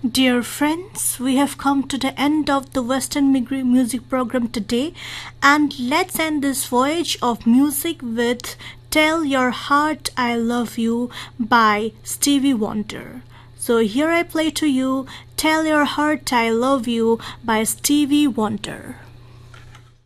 Dear friends, we have come to the end of the Western music program today, and let's end this voyage of music with Tell Your Heart I Love You by Stevie Wonder. So here I play to you Tell Your Heart I Love You by Stevie Wonder.